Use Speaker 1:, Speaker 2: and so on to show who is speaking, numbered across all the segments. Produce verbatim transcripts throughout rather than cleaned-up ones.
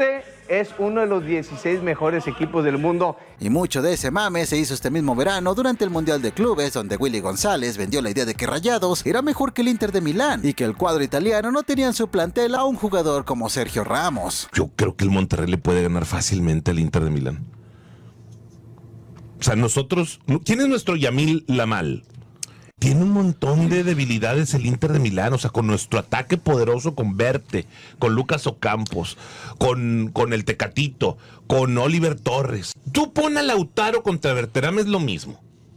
Speaker 1: Este es uno de los dieciséis mejores equipos del mundo.
Speaker 2: Y mucho de ese mame se hizo este mismo verano durante el Mundial de Clubes, donde Willy González vendió la idea de que Rayados era mejor que el Inter de Milán y que el cuadro italiano no tenía en su plantel a un jugador como Sergio Ramos.
Speaker 3: Yo creo que el Monterrey le puede ganar fácilmente al Inter de Milán. O sea, nosotros... ¿Quién es nuestro Yamil Lamal? Tiene un montón de debilidades el Inter de Milán, o sea, con nuestro ataque poderoso con Berté, con Lucas Ocampos, con, con el Tecatito, con Oliver Torres. Tú pon a Lautaro contra Berterame, es lo mismo.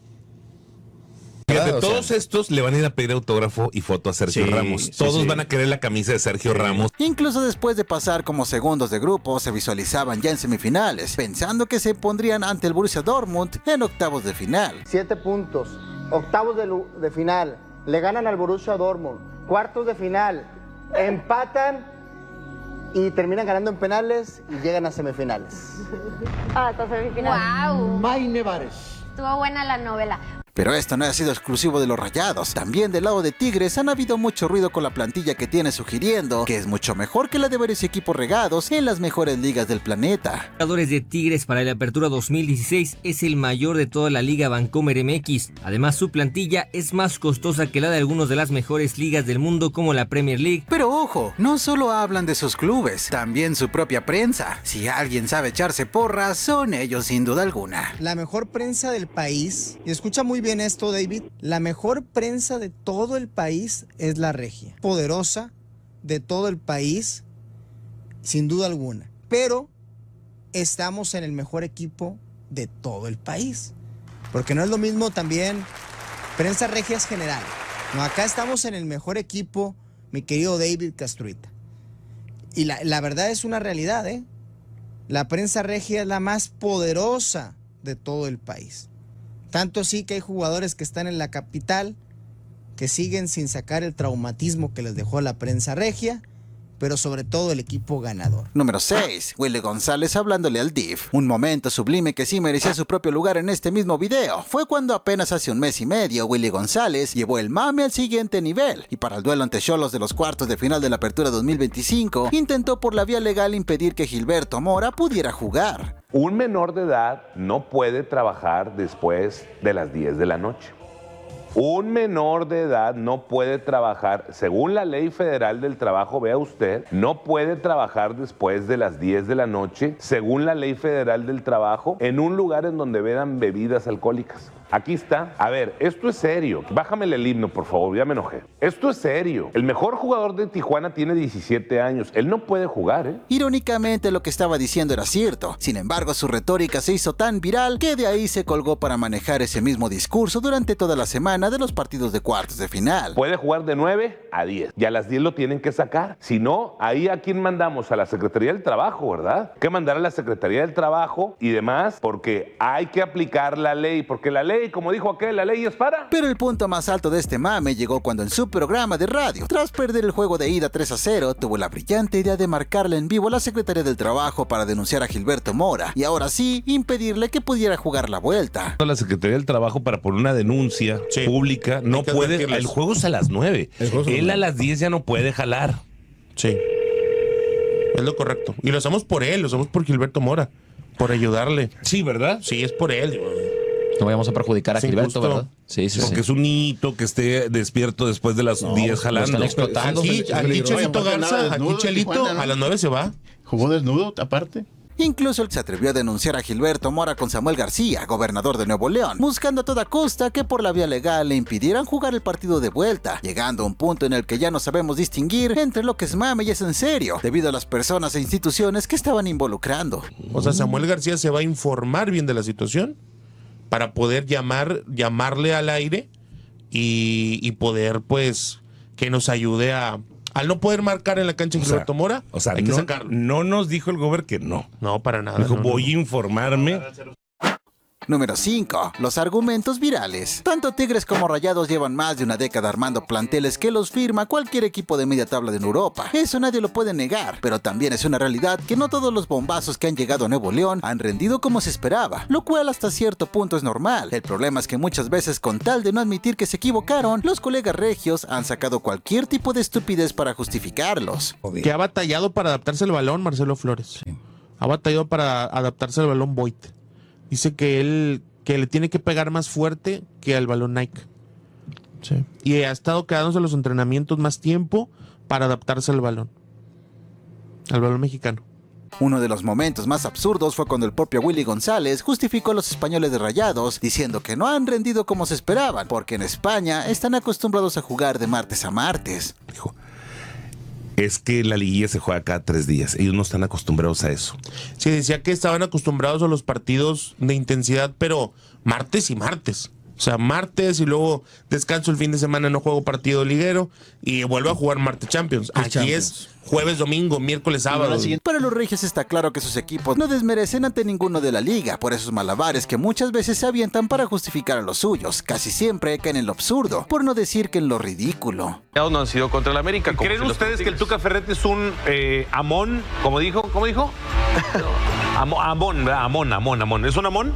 Speaker 3: Fíjate, todos estos le van a ir a pedir autógrafo y foto a Sergio sí, Ramos. Todos sí, sí. van a querer la camisa de Sergio sí. Ramos.
Speaker 2: Incluso después de pasar como segundos de grupo, se visualizaban ya en semifinales, pensando que se pondrían ante el Borussia Dortmund en octavos de final.
Speaker 4: Siete puntos. Octavos de, de final, le ganan al Borussia Dortmund. Cuartos de final, empatan y terminan ganando en penales y llegan a semifinales.
Speaker 5: Ah, hasta semifinal.
Speaker 6: ¡Wow!
Speaker 4: May Nevares.
Speaker 6: Estuvo buena la novela.
Speaker 2: Pero esto no ha sido exclusivo de los Rayados. También del lado de Tigres han habido mucho ruido con la plantilla que tiene, sugiriendo que es mucho mejor que la de varios equipos regados en las mejores ligas del planeta.
Speaker 7: Jugadores de Tigres para la apertura dos mil dieciséis es el mayor de toda la liga Vancomer M X. Además, su plantilla es más costosa que la de algunas de las mejores ligas del mundo como la Premier League.
Speaker 2: Pero ojo, no solo hablan de sus clubes, también su propia prensa. Si alguien sabe echarse porras, son ellos sin duda alguna.
Speaker 8: La mejor prensa del país, y escucha muy bien esto, David, la mejor prensa de todo el país es la regia, poderosa de todo el país, sin duda alguna, pero estamos en el mejor equipo de todo el país, porque no es lo mismo también prensa regia es general, no, acá estamos en el mejor equipo, mi querido David Castruita, y la, la verdad es una realidad, ¿eh? La prensa regia es la más poderosa de todo el país. Tanto así que hay jugadores que están en la capital que siguen sin sacar el traumatismo que les dejó la prensa regia, pero sobre todo el equipo ganador.
Speaker 2: Número seis. Willy González hablándole al D I F. Un momento sublime que sí merecía su propio lugar en este mismo video. Fue cuando apenas hace un mes y medio Willy González llevó el mame al siguiente nivel y para el duelo ante Xolos de los cuartos de final de la Apertura dos mil veinticinco intentó por la vía legal impedir que Gilberto Mora pudiera jugar.
Speaker 1: Un menor de edad no puede trabajar después de las diez de la noche. Un menor de edad no puede trabajar, según la Ley Federal del Trabajo, vea usted, no puede trabajar después de las diez de la noche, según la Ley Federal del Trabajo, en un lugar en donde vendan bebidas alcohólicas. Aquí está. A ver, esto es serio. Bájamele el himno, por favor, ya me enojé. Esto es serio. El mejor jugador de Tijuana tiene diecisiete años. Él no puede jugar, ¿eh?
Speaker 2: Irónicamente, lo que estaba diciendo era cierto. Sin embargo, su retórica se hizo tan viral que de ahí se colgó para manejar ese mismo discurso durante toda la semana de los partidos de cuartos de final.
Speaker 1: Puede jugar de nueve a diez. Y a las diez lo tienen que sacar. Si no, ahí a quién mandamos, a la Secretaría del Trabajo, ¿verdad? Hay que mandar a la Secretaría del Trabajo y demás, porque hay que aplicar la ley, porque la ley, como dijo aquel, la ley es para.
Speaker 2: Pero el punto más alto de este mame llegó cuando en su programa de radio, tras perder el juego de ida tres a cero, tuvo la brillante idea de marcarle en vivo a la Secretaría del Trabajo para denunciar a Gilberto Mora y ahora sí impedirle que pudiera jugar la vuelta.
Speaker 3: La Secretaría del Trabajo para poner una denuncia sí. pública no puede, el juego es a las nueve, él a las diez ya no puede jalar.
Speaker 9: Sí, es lo correcto y lo hacemos por él, lo hacemos por Gilberto Mora, por ayudarle.
Speaker 3: Sí, ¿verdad?
Speaker 9: Sí, es por él.
Speaker 10: No vayamos a perjudicar a
Speaker 9: sí,
Speaker 10: Gilberto,
Speaker 9: justo.
Speaker 10: ¿verdad? Sí, sí,
Speaker 3: Porque
Speaker 10: sí.
Speaker 3: es un hito que esté despierto después de las no, diez jalando.
Speaker 10: Están explotando.
Speaker 9: Aquí, aquí Chelito Garza, aquí Chelito a las nueve se va.
Speaker 11: Jugó desnudo, aparte.
Speaker 2: Incluso él se atrevió a denunciar a Gilberto Mora con Samuel García, gobernador de Nuevo León, buscando a toda costa que por la vía legal le impidieran jugar el partido de vuelta, llegando a un punto en el que ya no sabemos distinguir entre lo que es mame y es en serio, debido a las personas e instituciones que estaban involucrando.
Speaker 9: O sea, Samuel García se va a informar bien de la situación para poder llamar, llamarle al aire y, y poder, pues, que nos ayude a... Al no poder marcar en la cancha de Gilberto Mora,
Speaker 3: o sea,
Speaker 9: hay
Speaker 3: no,
Speaker 9: que sacarlo.
Speaker 3: No nos dijo el gober que no.
Speaker 9: No, para nada.
Speaker 3: Dijo,
Speaker 9: no,
Speaker 3: voy
Speaker 9: no.
Speaker 3: a informarme.
Speaker 2: Número cinco. Los argumentos virales. Tanto Tigres como Rayados llevan más de una década armando planteles que los firma cualquier equipo de media tabla en Europa. Eso nadie lo puede negar, pero también es una realidad que no todos los bombazos que han llegado a Nuevo León han rendido como se esperaba, lo cual hasta cierto punto es normal. El problema es que muchas veces, con tal de no admitir que se equivocaron, los colegas regios han sacado cualquier tipo de estupidez para justificarlos.
Speaker 9: Que ha batallado para adaptarse al balón Marcelo Flores.
Speaker 10: Sí.
Speaker 9: Ha batallado para adaptarse al balón Voit. Dice que él que le tiene que pegar más fuerte que al balón Nike. Sí. Y ha estado quedándose en los entrenamientos más tiempo para adaptarse al balón. Al balón mexicano.
Speaker 2: Uno de los momentos más absurdos fue cuando el propio Willy González justificó a los españoles de Rayados diciendo que no han rendido como se esperaban, porque en España están acostumbrados a jugar de martes a martes.
Speaker 3: Dijo, es que la liguilla se juega cada tres días. Ellos no están acostumbrados a eso.
Speaker 9: Sí, decía que estaban acostumbrados a los partidos de intensidad, pero martes y martes. O sea, martes y luego descanso el fin de semana, no juego partido liguero y vuelvo a jugar martes Champions. Aquí Champions. Es jueves, domingo, miércoles, sábado.
Speaker 2: Para los regios está claro que sus equipos no desmerecen ante ninguno de la liga por esos malabares que muchas veces se avientan para justificar a los suyos. Casi siempre caen en lo absurdo, por no decir que en lo ridículo.
Speaker 12: No han sido contra el América.
Speaker 1: ¿Creen ustedes que el Tuca Ferretti es un eh, amón, como dijo? ¿Cómo dijo? Amón, amón, amón, amón, amón. ¿Es un amón?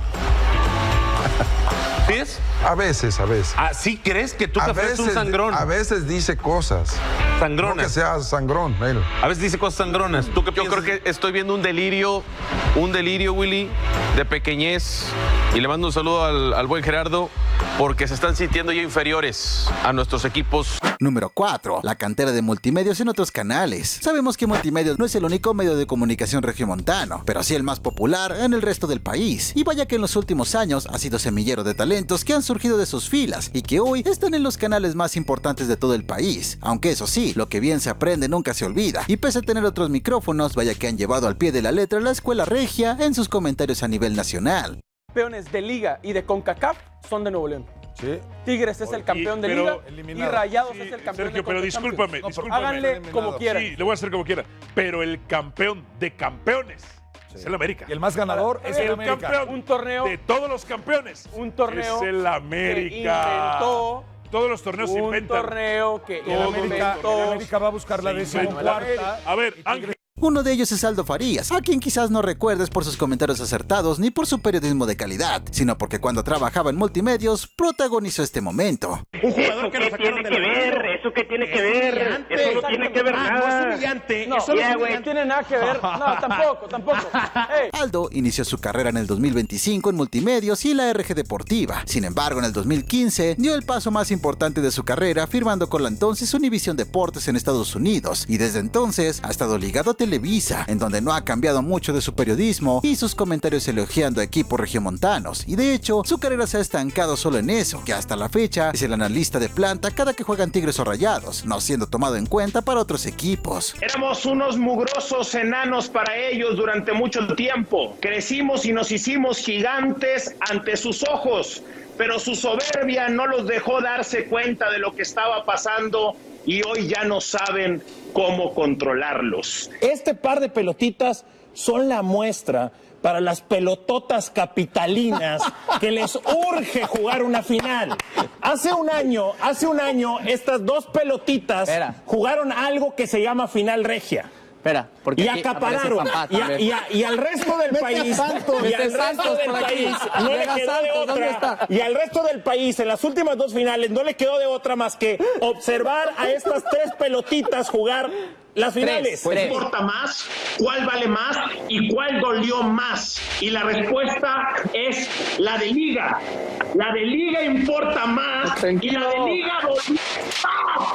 Speaker 1: ¿Sí es?
Speaker 13: A veces, a veces.
Speaker 1: ¿Ah, sí crees que Tuca Ferretti es un sangrón?
Speaker 13: A veces dice cosas.
Speaker 1: Sangronas.
Speaker 13: No que sea sangrón, él.
Speaker 1: A veces dice cosas sangronas. ¿Tú qué
Speaker 12: Yo
Speaker 1: piensas?
Speaker 12: creo que estoy viendo un delirio, un delirio, Willy, de pequeñez. Y le mando un saludo al, al buen Gerardo, porque se están sintiendo ya inferiores a nuestros equipos.
Speaker 2: Número cuatro. La cantera de multimedios en otros canales. Sabemos que Multimedios no es el único medio de comunicación regiomontano, pero sí el más popular en el resto del país. Y vaya que en los últimos años ha sido semillero de talentos que han surgido de sus filas y que hoy están en los canales más importantes de todo el país. Aunque eso sí, lo que bien se aprende nunca se olvida. Y pese a tener otros micrófonos, vaya que han llevado al pie de la letra la escuela regia en sus comentarios a nivel nacional.
Speaker 14: Campeones de Liga y de CONCACAF son de Nuevo León.
Speaker 13: Sí.
Speaker 14: Tigres es el campeón
Speaker 15: Y-
Speaker 14: de
Speaker 15: pero-
Speaker 14: Liga
Speaker 15: eliminado.
Speaker 14: y Rayados
Speaker 15: Sí,
Speaker 14: es el campeón
Speaker 15: Sergio,
Speaker 14: de
Speaker 15: pero
Speaker 14: CONCACAF.
Speaker 15: discúlpame,
Speaker 14: No,
Speaker 15: discúlpame.
Speaker 14: háganle como quieran.
Speaker 15: Sí, le voy a hacer como quiera. Pero el campeón de campeones es el América.
Speaker 16: Y el más ganador es el América.
Speaker 15: campeón
Speaker 14: Un torneo
Speaker 15: de todos los campeones.
Speaker 14: Un torneo
Speaker 15: es el América.
Speaker 14: que inventó
Speaker 15: Todos los torneos se
Speaker 14: un
Speaker 15: inventan.
Speaker 14: torneo que
Speaker 16: El América,
Speaker 14: inventó.
Speaker 16: el América va a buscar la
Speaker 15: Se
Speaker 16: décima
Speaker 15: inventó.
Speaker 16: cuarta.
Speaker 15: A ver, Ángel.
Speaker 2: Uno de ellos es Aldo Farías, a quien quizás no recuerdes por sus comentarios acertados ni por su periodismo de calidad, sino porque cuando trabajaba en Multimedios protagonizó este momento.
Speaker 17: Un jugador que lo sacaron de la ver, eso que tiene que ver, eso no tiene que ver nada.
Speaker 14: No es humillante,
Speaker 17: No,
Speaker 14: eso
Speaker 17: ya,
Speaker 14: no
Speaker 17: güey.
Speaker 14: tiene nada que ver. No, tampoco, tampoco. Ey.
Speaker 2: Aldo inició su carrera en el dos mil veinticinco en Multimedios y la R G Deportiva. Sin embargo, en el dos mil quince dio el paso más importante de su carrera firmando con la entonces Univision Deportes en Estados Unidos y desde entonces ha estado ligado a Televisa, en donde no ha cambiado mucho de su periodismo y sus comentarios elogiando a equipos regiomontanos, y de hecho su carrera se ha estancado solo en eso, que hasta la fecha es el analista de planta cada que juegan Tigres o Rayados, no siendo tomado en cuenta para otros equipos.
Speaker 17: Éramos unos mugrosos enanos para ellos durante mucho tiempo. Crecimos y nos hicimos gigantes ante sus ojos, pero su soberbia no los dejó darse cuenta de lo que estaba pasando y hoy ya no saben cómo controlarlos.
Speaker 18: Este par de pelotitas son la muestra para las pelototas capitalinas que les urge jugar una final. Hace un año, hace un año, estas dos pelotitas
Speaker 10: Espera.
Speaker 18: jugaron algo que se llama final regia.
Speaker 10: Espera, porque
Speaker 18: Y
Speaker 10: aquí
Speaker 18: acapararon.
Speaker 10: aparece papá
Speaker 18: Y, a-
Speaker 10: también.
Speaker 18: y, a- y al resto del
Speaker 10: Mete a
Speaker 18: país,
Speaker 10: Santos,
Speaker 18: y
Speaker 10: mete
Speaker 18: al resto
Speaker 10: Santos
Speaker 18: del
Speaker 10: por aquí.
Speaker 18: país no le
Speaker 10: Llega
Speaker 18: quedó de
Speaker 10: Santos, ¿dónde
Speaker 18: otra.
Speaker 10: está?
Speaker 18: Y al resto del país, en las últimas dos finales, no le quedó de otra más que observar a estas tres pelotitas jugar las finales.
Speaker 17: ¿Cuál importa más? ¿Cuál vale más? ¿Y cuál dolió más? Y la respuesta es la de Liga. La de Liga importa más y la de Liga dolió más.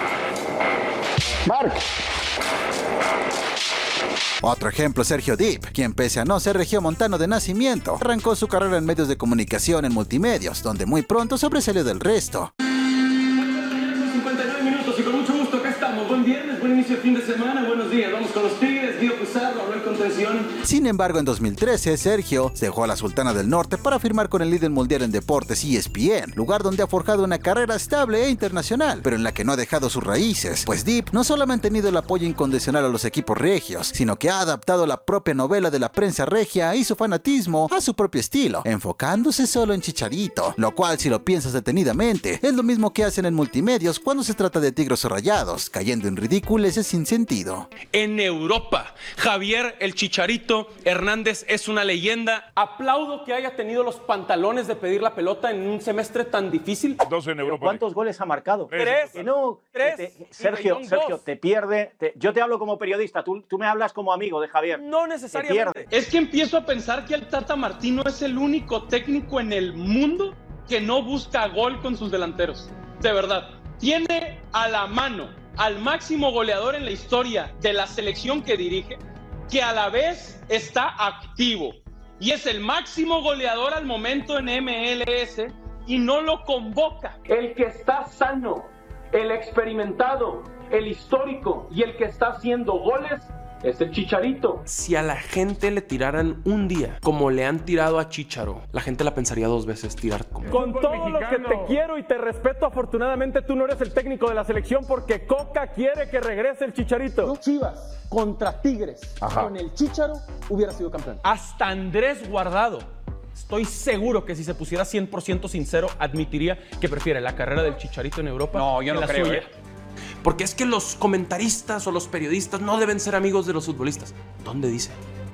Speaker 4: Marc.
Speaker 2: Otro ejemplo, Sergio Dip, quien pese a no ser regiomontano de nacimiento, arrancó su carrera en medios de comunicación en Multimedios, donde muy pronto sobresalió del resto.
Speaker 14: cincuenta y nueve minutos y con mucho gusto acá estamos. Buen viernes, buen inicio de fin de semana, buenos días. Vamos con los Tigres, Guido Pizarro, habló en contención.
Speaker 2: Sin embargo, en dos mil trece, Sergio dejó a la Sultana del Norte para firmar con el líder mundial en deportes E S P N, lugar donde ha forjado una carrera estable e internacional, pero en la que no ha dejado sus raíces, pues Dip no solo ha mantenido el apoyo incondicional a los equipos regios, sino que ha adaptado la propia novela de la prensa regia y su fanatismo a su propio estilo, enfocándose solo en Chicharito, lo cual, si lo piensas detenidamente, es lo mismo que hacen en Multimedios cuando se trata de Tigres o Rayados, cayendo en ridiculeces sin sentido.
Speaker 19: En Europa, Javier el Chicharito Hernández es una leyenda. Aplaudo que haya tenido los pantalones de pedir la pelota en un semestre tan difícil.
Speaker 15: Dos en Europa.
Speaker 20: ¿Cuántos goles ha marcado?
Speaker 19: Tres.
Speaker 20: Que no,
Speaker 19: Tres.
Speaker 20: que te- Sergio,
Speaker 19: Y
Speaker 20: Sergio,
Speaker 19: dos.
Speaker 20: te pierde. te- yo te hablo como periodista, tú, tú me hablas como amigo de Javier.
Speaker 19: No
Speaker 20: Te
Speaker 19: necesariamente.
Speaker 20: pierde.
Speaker 19: Es que empiezo a pensar que el Tata Martino es el único técnico en el mundo que no busca gol con sus delanteros. De verdad. Tiene a la mano al máximo goleador en la historia de la selección que dirige, que a la vez está activo. Y es el máximo goleador al momento en M L S y no lo convoca. El que está sano, el experimentado, el histórico y el que está haciendo goles es el Chicharito. Si a la gente le tiraran un día como le han tirado a Chicharo, la gente la pensaría dos veces tirar como.
Speaker 21: Con todo lo que te quiero y te respeto, afortunadamente tú no eres el técnico de la selección porque Coca quiere que regrese el Chicharito.
Speaker 19: No Chivas contra Tigres.
Speaker 21: Ajá.
Speaker 19: Con el Chicharo hubiera sido campeón. Hasta Andrés Guardado. Estoy seguro que si se pusiera cien por ciento sincero, admitiría que prefiere la carrera del Chicharito en Europa
Speaker 21: No, yo
Speaker 19: que
Speaker 21: no
Speaker 19: la
Speaker 21: creo,
Speaker 19: suya.
Speaker 21: ¿eh?
Speaker 19: Porque es que los comentaristas o los periodistas no deben ser amigos de los futbolistas. ¿Dónde dice?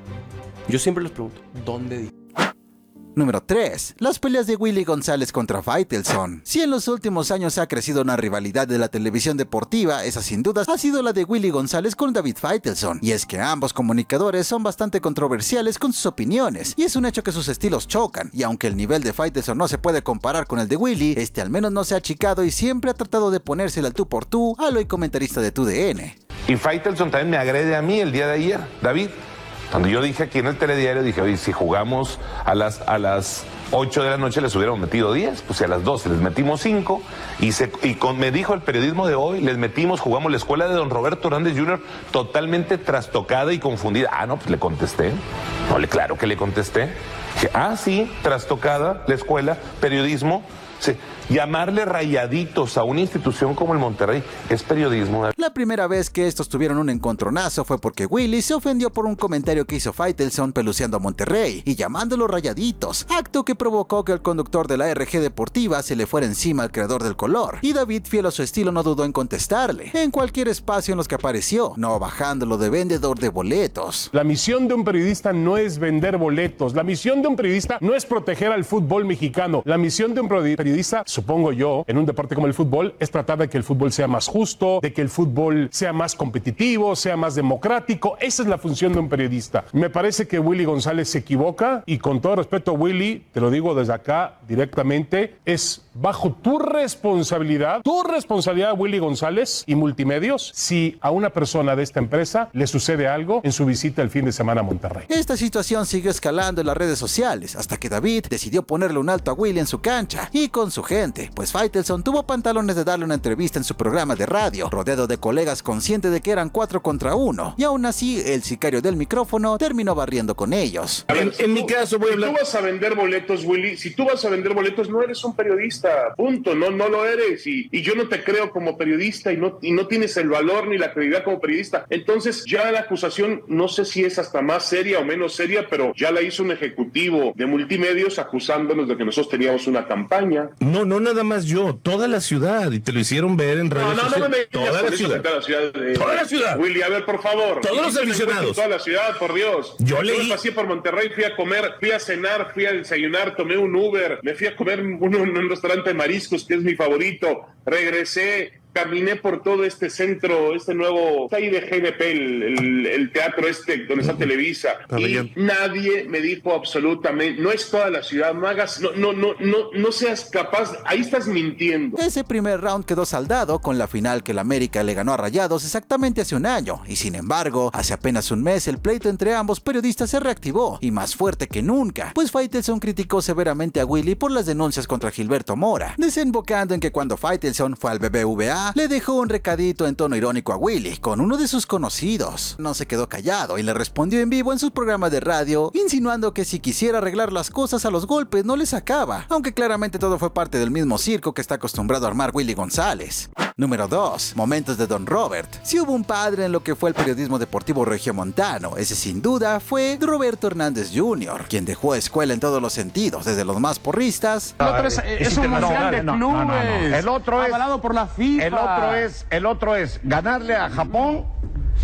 Speaker 19: Yo siempre les pregunto, ¿dónde dice?
Speaker 2: Número tres. Las peleas de Willy González contra Faitelson. Si en los últimos años ha crecido una rivalidad de la televisión deportiva, esa sin dudas ha sido la de Willy González con David Faitelson. Y es que ambos comunicadores son bastante controversiales con sus opiniones, y es un hecho que sus estilos chocan. Y aunque el nivel de Faitelson no se puede comparar con el de Willy, este al menos no se ha achicado y siempre ha tratado de ponérsela al tú por tú al hoy comentarista de T U D N.
Speaker 1: Y Faitelson también me agrede a mí el día de ayer, David. Cuando yo dije aquí en el telediario, dije, oye, si jugamos a las, a las ocho de la noche les hubiéramos metido diez, pues si a las doce les metimos cinco, y, se, y con, me dijo el periodismo de hoy, les metimos, jugamos la escuela de don Roberto Hernández junior totalmente trastocada y confundida. Ah, no, pues le contesté. No, le, claro que le contesté. Que, ah, sí, trastocada, la escuela, periodismo. Sí. Llamarle rayaditos a una institución como el Monterrey es periodismo.
Speaker 2: La primera vez que estos tuvieron un encontronazo fue porque Willy se ofendió por un comentario que hizo Faitelson peluceando a Monterrey y llamándolo rayaditos, acto que provocó que el conductor de la R G Deportiva se le fuera encima al creador del color, y David, fiel a su estilo, no dudó en contestarle en cualquier espacio en los que apareció, no bajándolo de vendedor de boletos.
Speaker 22: La misión de un periodista no es vender boletos, la misión de un periodista no es proteger al fútbol mexicano, la misión de un periodista, supongo yo, en un deporte como el fútbol, es tratar de que el fútbol sea más justo, de que el fútbol sea más competitivo, sea más democrático. Esa es la función de un periodista. Me parece que Willy González se equivoca y, con todo respeto, Willy, te lo digo desde acá directamente, es bajo tu responsabilidad, tu responsabilidad, Willy González y Multimedios, si a una persona de esta empresa le sucede algo en su visita el fin de semana a Monterrey.
Speaker 2: Esta situación siguió escalando en las redes sociales hasta que David decidió ponerle un alto a Willy en su cancha y con su gente, pues Faitelson tuvo pantalones de darle una entrevista en su programa de radio, rodeado de colegas, consciente de que eran cuatro contra uno, y aún así el sicario del micrófono terminó barriendo con ellos.
Speaker 9: A ver, en mi caso voy a hablar. Si tú vas a vender boletos, Willy, si tú vas a vender boletos, no eres un periodista, punto, no, no lo eres, y, y yo no te creo como periodista y no, y no tienes el valor ni la credibilidad como periodista. Entonces ya la acusación, no sé si es hasta más seria o menos seria, pero ya la hizo un ejecutivo de Multimedios acusándonos de que nosotros teníamos una campaña.
Speaker 3: No, no nada más yo, toda la ciudad, y te lo hicieron ver en redes
Speaker 9: No, no, no
Speaker 3: sociales.
Speaker 9: me digas
Speaker 3: Toda
Speaker 9: por
Speaker 3: la
Speaker 9: eso
Speaker 3: ciudad.
Speaker 9: que toda la ciudad. eh,
Speaker 3: Toda la ciudad.
Speaker 9: Willy, a ver, por favor.
Speaker 3: Todos los
Speaker 9: Hiciste una encuesta
Speaker 3: aficionados.
Speaker 9: en toda la ciudad, por Dios.
Speaker 3: Yo leí-
Speaker 9: me pasé por Monterrey, fui a comer, fui a cenar, fui a desayunar, tomé un Uber, me fui a comer en un, en un restaurante de mariscos que es mi favorito, regresé, caminé por todo este centro, este nuevo, está ahí de G N P, el, el, el teatro este donde está Televisa, y nadie me dijo absolutamente, no es toda la ciudad, no hagas, no, no, no, no, no seas capaz, ahí estás mintiendo.
Speaker 2: Ese primer round quedó saldado con la final que el América le ganó a Rayados exactamente hace un año, y sin embargo, hace apenas un mes el pleito entre ambos periodistas se reactivó, y más fuerte que nunca, pues Faitelson criticó severamente a Willy por las denuncias contra Gilberto Mora, desembocando en que cuando Faitelson fue al B B V A, le dejó un recadito en tono irónico a Willy, con uno de sus conocidos. No se quedó callado y le respondió en vivo en su programa de radio, insinuando que si quisiera arreglar las cosas a los golpes no le sacaba, aunque claramente todo fue parte del mismo circo que está acostumbrado a armar Willy González. Número dos. Momentos de Don Robert. Si hubo un padre en lo que fue el periodismo deportivo regiomontano, ese sin duda fue Roberto Hernández junior, quien dejó escuela en todos los sentidos, desde los más porristas.
Speaker 23: El otro es, es un mundial de clubes,
Speaker 24: no, no, no. El otro es
Speaker 23: avalado por la FIFA.
Speaker 24: El otro es, el otro es ganarle a Japón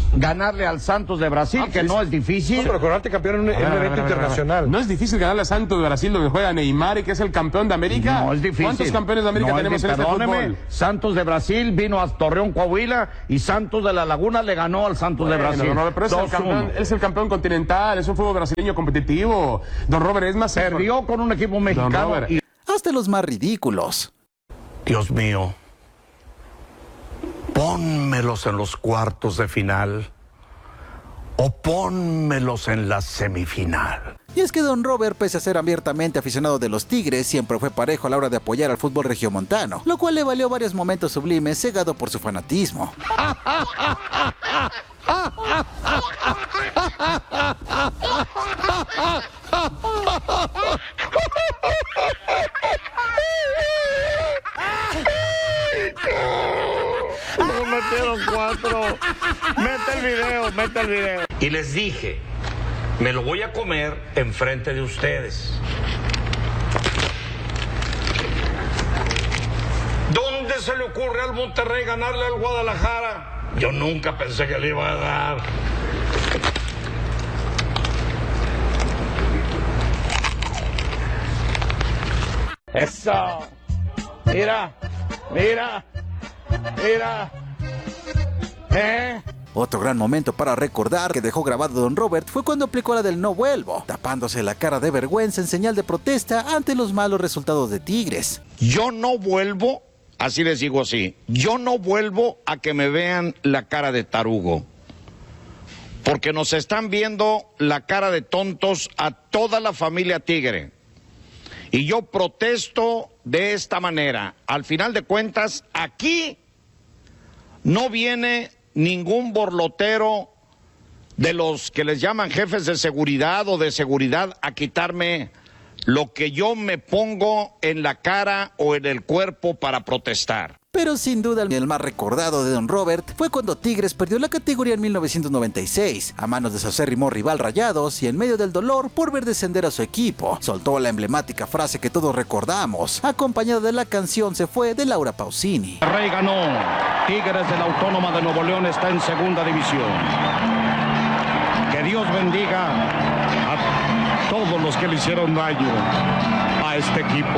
Speaker 5: ganarle al Santos de Brasil,
Speaker 16: Ah,
Speaker 5: que
Speaker 16: sí,
Speaker 5: no
Speaker 16: sí.
Speaker 5: es difícil.
Speaker 16: No, pero acordate campeón en un, en un
Speaker 22: A ver, a ver,
Speaker 16: evento
Speaker 22: a ver, a ver.
Speaker 16: internacional.
Speaker 22: ¿No es difícil ganarle a Santos de Brasil donde juega Neymar y que es el campeón de América?
Speaker 5: No es difícil.
Speaker 22: ¿Cuántos campeones de América
Speaker 5: No es
Speaker 22: tenemos
Speaker 5: di-
Speaker 22: en este
Speaker 5: perdóneme,
Speaker 22: fútbol?
Speaker 5: Santos de Brasil vino a Torreón, Coahuila, y Santos de la Laguna le ganó al Santos de
Speaker 22: Bueno,
Speaker 5: Brasil.
Speaker 22: no, pero es el,
Speaker 5: dos
Speaker 22: campeón,
Speaker 5: uno.
Speaker 22: es el campeón continental, es un fútbol brasileño competitivo. Don Robert es más...
Speaker 5: Perdió con un equipo
Speaker 22: Don
Speaker 5: mexicano.
Speaker 22: Robert.
Speaker 5: Y...
Speaker 2: Hasta los más ridículos.
Speaker 6: Dios mío, pónmelos en los cuartos de final o pónmelos en la semifinal.
Speaker 2: Y es que Don Robert, pese a ser abiertamente aficionado de los Tigres, siempre fue parejo a la hora de apoyar al fútbol regiomontano, lo cual le valió varios momentos sublimes cegado por su fanatismo.
Speaker 5: No metieron cuatro. Mete el video, mete el video.
Speaker 6: Y les dije, me lo voy a comer enfrente de ustedes. ¿Dónde se le ocurre al Monterrey ganarle al Guadalajara? Yo nunca pensé que le iba a dar.
Speaker 5: Eso. Mira, mira, mira. ¿Eh?
Speaker 2: Otro gran momento para recordar que dejó grabado Don Robert fue cuando aplicó la del no vuelvo, tapándose la cara de vergüenza en señal de protesta ante los malos resultados de Tigres.
Speaker 5: Yo no vuelvo, así les digo así, yo no vuelvo a que me vean la cara de tarugo. Porque nos están viendo la cara de tontos a toda la familia Tigre. Y yo protesto de esta manera. Al final de cuentas, aquí no viene ningún borlotero de los que les llaman jefes de seguridad o de seguridad a quitarme lo que yo me pongo en la cara o en el cuerpo para protestar.
Speaker 2: Pero sin duda el más recordado de Don Robert fue cuando Tigres perdió la categoría en mil novecientos noventa y seis a manos de su acérrimo rival Rayados, y en medio del dolor por ver descender a su equipo, soltó la emblemática frase que todos recordamos, acompañada de la canción Se Fue de Laura Pausini.
Speaker 5: Rey ganó. Tigres de la Autónoma de Nuevo León está en segunda división. Que Dios bendiga a todos los que le hicieron daño a este equipo.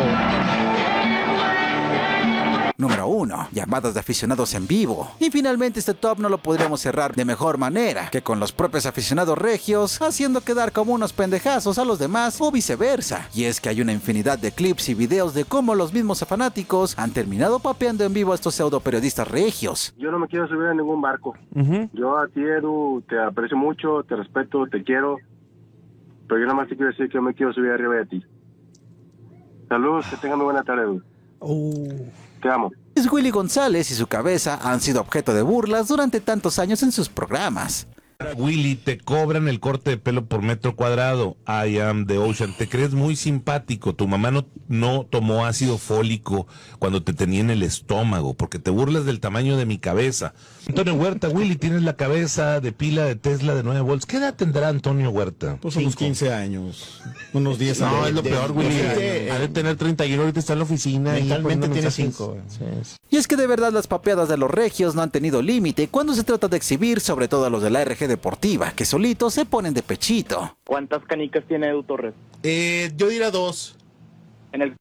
Speaker 2: Número uno. Llamadas de aficionados en vivo. Y finalmente este top no lo podríamos cerrar de mejor manera que con los propios aficionados regios haciendo quedar como unos pendejazos a los demás o viceversa. Y es que hay una infinidad de clips y videos de cómo los mismos fanáticos han terminado papeando en vivo a estos pseudo periodistas regios.
Speaker 7: Yo no me quiero subir a ningún barco. Uh-huh. Yo a ti, Edu, te aprecio mucho, te respeto, te quiero, pero yo nada más te quiero decir que me quiero subir arriba de ti. Saludos, que tengan muy buena tarde, Edu. Uh. Te amo.
Speaker 2: Es Willy González y su cabeza han sido objeto de burlas durante tantos años en sus programas.
Speaker 3: Willy, te cobran el corte de pelo por metro cuadrado. I am the ocean. Te crees muy simpático. Tu mamá no, no tomó ácido fólico cuando te tenía en el estómago, porque te burlas del tamaño de mi cabeza. Antonio Huerta, Willy, tienes la cabeza de pila de Tesla de nueve volts. ¿Qué edad tendrá Antonio Huerta?
Speaker 11: Pues unos quince años, unos diez años.
Speaker 3: No, es lo
Speaker 11: de,
Speaker 3: peor, Willy.
Speaker 11: de,
Speaker 3: Ha de tener treinta y uno, ahorita está en la oficina.
Speaker 11: Mentalmente tiene
Speaker 3: cinco.
Speaker 11: Sí.
Speaker 2: Y es que de verdad las papeadas de los regios no han tenido límite cuando se trata de exhibir, sobre todo a los de la R G Deportiva, que solitos se ponen de pechito.
Speaker 24: ¿Cuántas canicas tiene Edu Torres?
Speaker 11: Eh, yo diría dos.
Speaker 24: En el...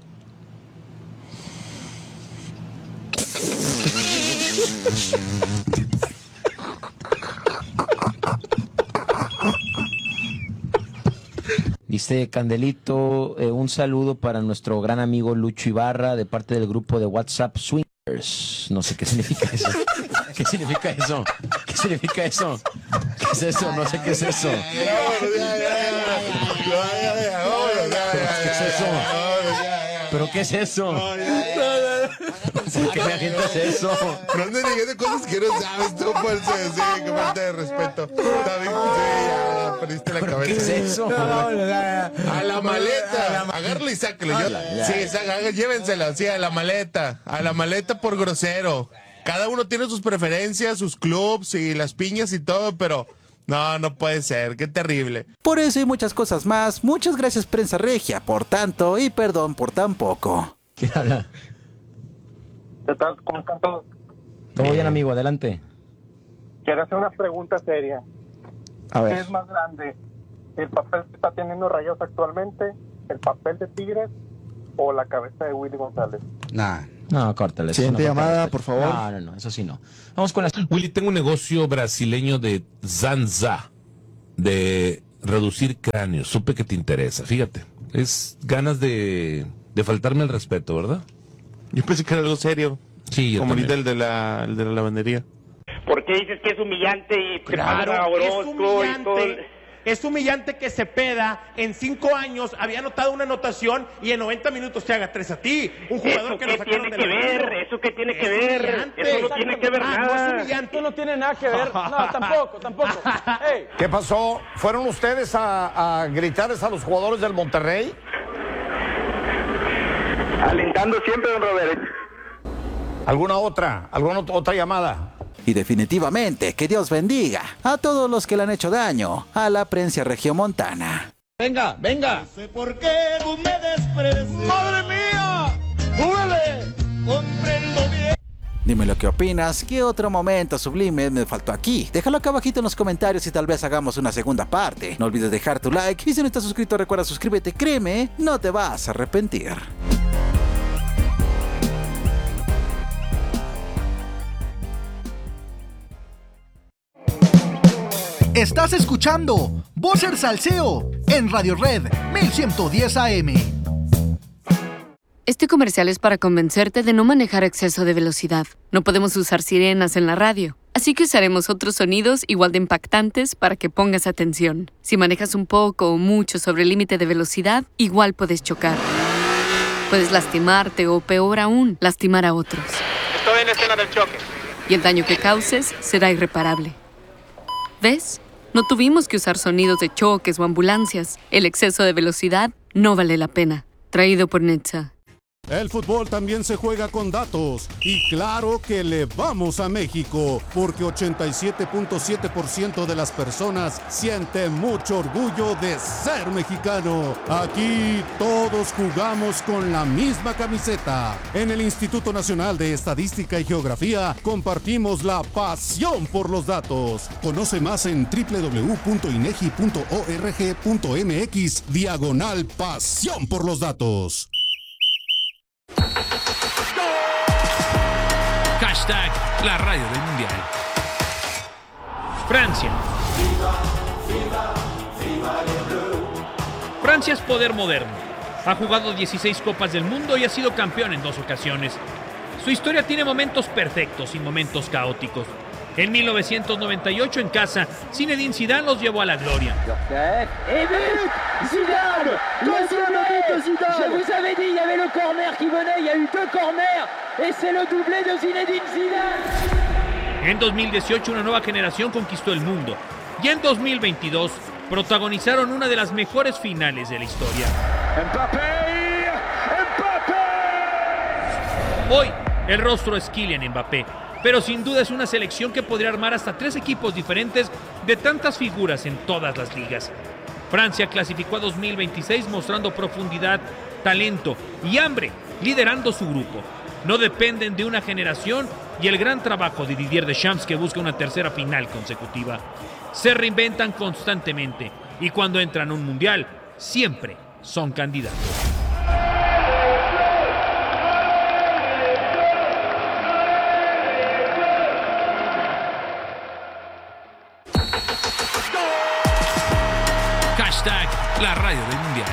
Speaker 10: Dice Candelito, eh, un saludo para nuestro gran amigo Lucho Ibarra de parte del grupo de WhatsApp Swingers. No sé qué significa eso. ¿Qué significa eso? ¿Qué significa eso? ¿Qué es eso? No sé qué es eso. ¿Qué es eso? ¿Pero qué es eso? ¿Qué me agitas eso?
Speaker 9: No andes diciendo cosas que no sabes tú, Ponce. Sí, qué falta de respeto. David, sí, ya perdiste la cabeza.
Speaker 10: ¿Qué es eso?
Speaker 9: A la maleta. Agárralo y sáquelo. Yo, sí, saca, llévensela. Sí, a la maleta. A la maleta por grosero. Cada uno tiene sus preferencias, sus clubs y las piñas y todo, pero... No, no puede ser, qué terrible.
Speaker 2: Por eso y muchas cosas más, muchas gracias Prensa Regia por tanto y perdón por tan poco.
Speaker 10: ¿Qué habla?
Speaker 24: ¿Cómo están todos?
Speaker 10: Todo bien, amigo, adelante.
Speaker 24: quiero hacer una pregunta seria.
Speaker 10: A ver.
Speaker 24: ¿Qué es más grande? ¿El papel que está teniendo Rayados actualmente, el papel de Tigres o la cabeza de Willy González?
Speaker 11: Nah.
Speaker 10: No, córtale.
Speaker 11: Siguiente
Speaker 10: no,
Speaker 11: llamada,
Speaker 10: córtale.
Speaker 11: por favor.
Speaker 10: No, no, no, eso sí no. Vamos con las...
Speaker 3: Willy, tengo un negocio brasileño de Zanza, de reducir cráneos. Supe que te interesa. Fíjate, es ganas de, de faltarme el respeto, ¿verdad?
Speaker 9: Yo pensé que era algo serio.
Speaker 3: Sí, yo
Speaker 9: Como
Speaker 3: también.
Speaker 9: ahorita el de la, el de la lavandería.
Speaker 8: ¿Por qué dices que es humillante y te
Speaker 12: Claro,
Speaker 8: pasan a
Speaker 12: es
Speaker 8: Orozco y todo?
Speaker 12: humillante, es humillante que Cepeda en cinco años había anotado una anotación y en noventa minutos te haga tres a ti. Un jugador
Speaker 8: ¿Eso que qué lo sacaron tiene del que ver? retiro. ¿Eso qué tiene Es que ver? humillante. Eso no tiene que ver
Speaker 19: Ah,
Speaker 8: nada.
Speaker 19: no es humillante. Esto no tiene nada que ver. No, tampoco, tampoco. Hey.
Speaker 6: ¿Qué pasó? ¿Fueron ustedes a, a gritarles a los jugadores del Monterrey?
Speaker 8: Alentando siempre, don Robert.
Speaker 6: ¿Alguna otra? ¿Alguna ot- otra llamada?
Speaker 2: Y definitivamente, que Dios bendiga a todos los que le han hecho daño a la prensa regiomontana.
Speaker 5: Venga, venga.
Speaker 12: No sé por qué tú me desprecias.
Speaker 5: ¡Madre mía! ¡Súbele!
Speaker 12: Comprendo bien.
Speaker 2: Dime lo que opinas, qué otro momento sublime me faltó aquí. Déjalo acá abajito en los comentarios y tal vez hagamos una segunda parte. No olvides dejar tu like y si no estás suscrito recuerda suscríbete, créeme, no te vas a arrepentir.
Speaker 13: Estás escuchando Vocer Salseo en Radio Red mil ciento diez A M.
Speaker 18: Este comercial es para convencerte de no manejar a exceso de velocidad. No podemos usar sirenas en la radio, así que usaremos otros sonidos igual de impactantes para que pongas atención. Si manejas un poco o mucho sobre el límite de velocidad, igual puedes chocar. Puedes lastimarte o, peor aún, lastimar a otros.
Speaker 8: Estoy en la escena del choque.
Speaker 18: Y el daño que causes será irreparable. ¿Ves? No tuvimos que usar sonidos de choques o ambulancias. El exceso de velocidad no vale la pena. Traído por Netza.
Speaker 25: El fútbol también se juega con datos y claro que le vamos a México porque ochenta y siete punto siete por ciento de las personas sienten mucho orgullo de ser mexicano. Aquí todos jugamos con la misma camiseta. En el Instituto Nacional de Estadística y Geografía compartimos la pasión por los datos. Conoce más en doble u doble u doble u punto inegi punto org punto mx diagonal pasión por los datos.
Speaker 26: Hashtag la radio del mundial. Francia. Francia es poder moderno. Ha jugado dieciséis Copas del Mundo y ha sido campeón en dos ocasiones. Su historia tiene momentos perfectos y momentos caóticos. En mil novecientos noventa y ocho en casa, Zinedine Zidane los llevó a la gloria.
Speaker 27: Et but Zidane, deuxième but de Zidane. Je vous avais dit, il y avait le corner qui venait, il y a eu deux corners et c'est le doublé de Zinedine Zidane.
Speaker 26: En dos mil dieciocho una nueva generación conquistó el mundo y en dos mil veintidós protagonizaron una de las mejores finales de la historia.
Speaker 27: Mbappé, Mbappé.
Speaker 26: Hoy el rostro es Kylian Mbappé, pero sin duda es una selección que podría armar hasta tres equipos diferentes de tantas figuras en todas las ligas. Francia clasificó a dos mil veintiséis mostrando profundidad, talento y hambre, liderando su grupo. No dependen de una generación y el gran trabajo de Didier Deschamps, que busca una tercera final consecutiva. Se reinventan constantemente y cuando entran a un mundial, siempre son candidatos. Hashtag la radio del mundial.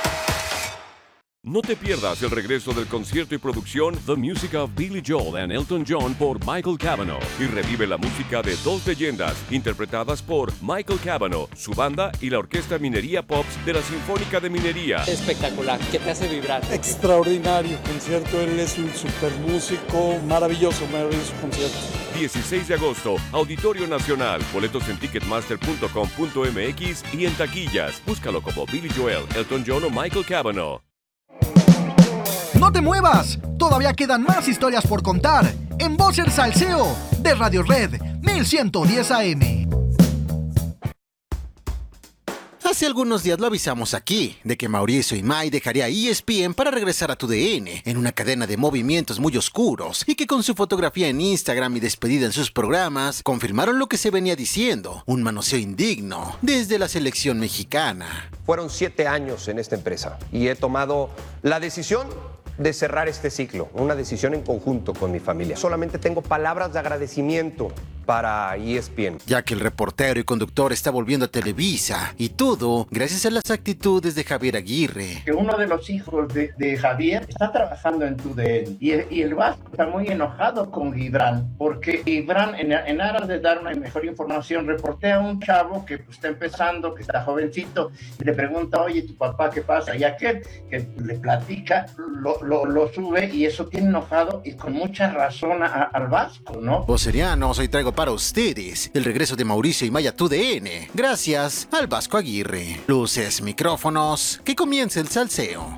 Speaker 28: No te pierdas el regreso del concierto y producción The Music of Billy Joel and Elton John por Michael Cavanaugh y revive la música de dos leyendas interpretadas por Michael Cavanaugh, su banda y la Orquesta Minería Pops de la Sinfónica de Minería.
Speaker 29: Espectacular, ¿qué te hace vibrar?
Speaker 30: Extraordinario concierto, él es un super músico, maravilloso, maravilloso concierto.
Speaker 28: dieciséis de agosto, Auditorio Nacional, boletos en ticketmaster punto com punto mx y en taquillas. Búscalo como Billy Joel, Elton John o Michael Cavanaugh.
Speaker 13: ¡No te muevas! Todavía quedan más historias por contar en Vocer Salseo de Radio Red mil ciento diez A M.
Speaker 2: Hace algunos días lo avisamos aquí, de que Mauricio Imay dejaría E S P N para regresar a T U D N, en una cadena de movimientos muy oscuros, y que con su fotografía en Instagram y despedida en sus programas, confirmaron lo que se venía diciendo, un manoseo indigno desde la selección mexicana.
Speaker 1: Fueron siete años en esta empresa y he tomado la decisión de cerrar este ciclo, una decisión en conjunto con mi familia. Solamente tengo palabras de agradecimiento para E S P N.
Speaker 2: Ya que el reportero y conductor está volviendo a Televisa, y todo gracias a las actitudes de Javier Aguirre.
Speaker 4: Que uno de los hijos de, de Javier está trabajando en T U D N y el, y el Vasco está muy enojado con Gibran, porque Gibran, en, en aras de dar una mejor información, reportea a un chavo que pues, está empezando, que está jovencito, y le pregunta, oye, ¿tu papá qué pasa? Y aquel que le platica, lo, lo, lo sube, y eso tiene enojado y con mucha razón a, al Vasco, ¿no?
Speaker 2: Vocerianos, hoy traigo para ustedes el regreso de Mauricio Imay a T U D N, gracias al Vasco Aguirre. Luces, micrófonos, que comience el salseo.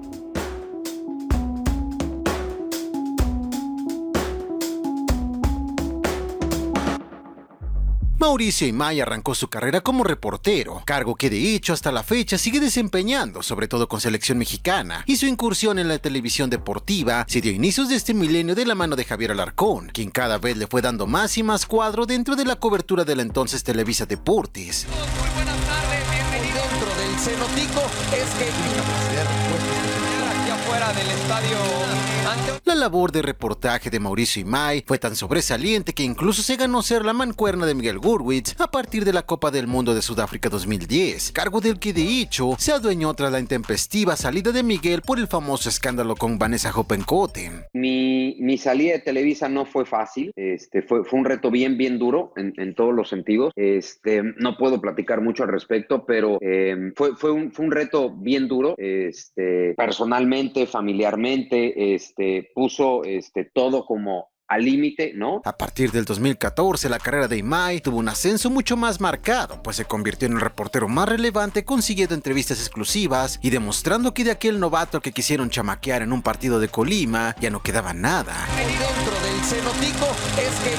Speaker 2: Mauricio Imay arrancó su carrera como reportero, cargo que de hecho hasta la fecha sigue desempeñando, sobre todo con selección mexicana, y su incursión en la televisión deportiva se dio a inicios de este milenio de la mano de Javier Alarcón, quien cada vez le fue dando más y más cuadro dentro de la cobertura de la entonces Televisa Deportes.
Speaker 14: Muy buenas tardes, bienvenidos. Dentro del cenotico es que aquí afuera del estadio ante...
Speaker 2: La labor de reportaje de Mauricio Imay fue tan sobresaliente que incluso se ganó ser la mancuerna de Miguel Gurwitz a partir de la Copa del Mundo de Sudáfrica dos mil diez, cargo del que de hecho se adueñó tras la intempestiva salida de Miguel por el famoso escándalo con Vanessa Hoppenkotten.
Speaker 15: Mi, mi salida de Televisa no fue fácil, este, fue, fue un reto bien, bien duro en, en todos los sentidos. Este, no puedo platicar mucho al respecto, pero eh, fue, fue, un, fue un reto bien duro, este, personalmente, familiarmente, este, puso este, todo como al límite, ¿no?
Speaker 2: A partir del dos mil catorce, la carrera de Imay tuvo un ascenso mucho más marcado, pues se convirtió en el reportero más relevante, consiguiendo entrevistas exclusivas y demostrando que de aquel novato que quisieron chamaquear en un partido de Colima, ya no quedaba nada.
Speaker 14: Dentro del cenotico es que...